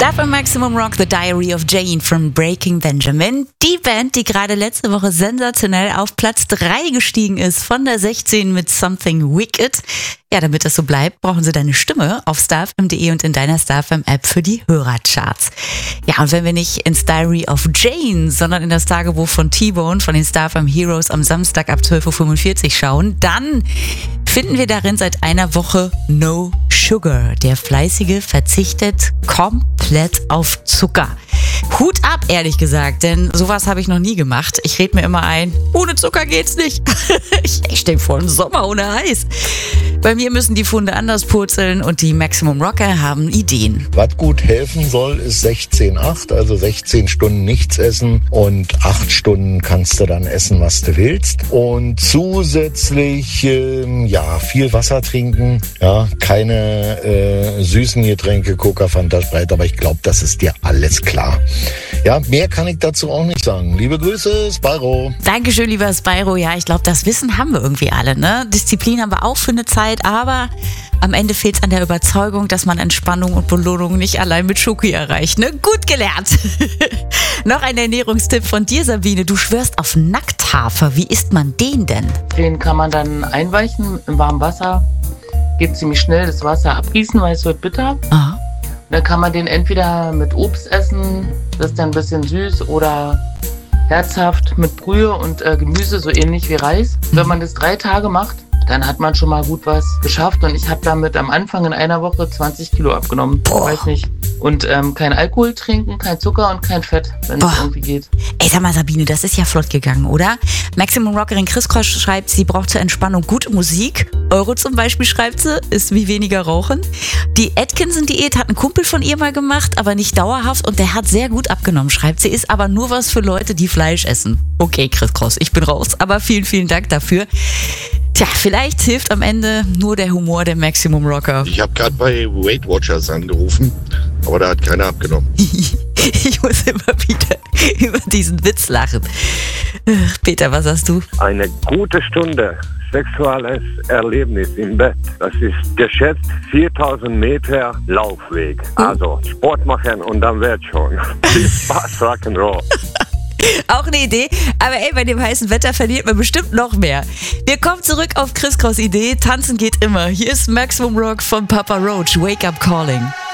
Stuff im Maximum Rock, The Diary of Jane von Breaking Benjamin. Die Band, die gerade letzte Woche sensationell auf Platz 3 gestiegen ist, von der 16 mit Something Wicked. Ja, damit das so bleibt, brauchen sie deine Stimme auf starfm.de und in deiner StarFM-App für die Hörercharts. Ja, und wenn wir nicht ins Diary of Jane, sondern in das Tagebuch von T-Bone von den StarFM Heroes am Samstag ab 12.45 Uhr schauen, dann finden wir darin seit einer Woche No Sugar. Der Fleißige verzichtet komplett auf Zucker. Hut ab, ehrlich gesagt, denn sowas habe ich noch nie gemacht. Ich rede mir immer ein, ohne Zucker geht's nicht. Ich stehe vor dem Sommer ohne Eis. Bei mir müssen die Funde anders purzeln und die Maximum Rocker haben Ideen. Was gut helfen soll, ist 16-8, also 16 Stunden nichts essen und 8 Stunden kannst du dann essen, was du willst. Und zusätzlich, viel Wasser trinken, ja, keine süßen Getränke, Coca, Fanta, Sprite, aber ich glaube, das ist dir alles klar. Ja, mehr kann ich dazu auch nicht sagen. Liebe Grüße, Spyro. Dankeschön, lieber Spyro. Ja, ich glaube, das Wissen haben wir irgendwie alle, ne? Disziplin haben wir auch für eine Zeit, aber am Ende fehlt es an der Überzeugung, dass man Entspannung und Belohnung nicht allein mit Schoki erreicht, ne? Gut gelernt. Noch ein Ernährungstipp von dir, Sabine. Du schwörst auf Nackthafer. Wie isst man den denn? Den kann man dann einweichen im warmen Wasser. Geht ziemlich schnell das Wasser abgießen, weil es wird bitter. Aha. Dann kann man den entweder mit Obst essen, das ist dann ein bisschen süß, oder herzhaft mit Brühe und Gemüse, so ähnlich wie Reis. Wenn man das 3 Tage macht, dann hat man schon mal gut was geschafft. Und ich habe damit am Anfang in einer Woche 20 Kilo abgenommen. Boah. Weiß nicht. Und kein Alkohol trinken, kein Zucker und kein Fett, wenn es irgendwie geht. Ey, sag mal, Sabine, das ist ja flott gegangen, oder? Maximum Rockerin Chris Cross schreibt, sie braucht zur Entspannung gute Musik. Euro zum Beispiel, schreibt sie, ist wie weniger rauchen. Die Atkinson-Diät hat ein Kumpel von ihr mal gemacht, aber nicht dauerhaft und der hat sehr gut abgenommen, schreibt sie, ist aber nur was für Leute, die Fleisch essen. Okay, Chris Cross, ich bin raus, aber vielen, vielen Dank dafür. Tja, vielleicht hilft am Ende nur der Humor der Maximum Rocker. Ich habe gerade bei Weight Watchers angerufen, aber da hat keiner abgenommen. Ich muss immer wieder über diesen Witz lachen. Peter, was hast du? Eine gute Stunde sexuelles Erlebnis im Bett. Das ist geschätzt 4000 Meter Laufweg. Also Sport machen und dann wird schon. Viel Spaß, Rock'n'Roll. Auch eine Idee, aber ey, bei dem heißen Wetter verliert man bestimmt noch mehr. Wir kommen zurück auf Chris Cross Idee, tanzen geht immer. Hier ist Maximum Rock von Papa Roach, Wake Up Calling.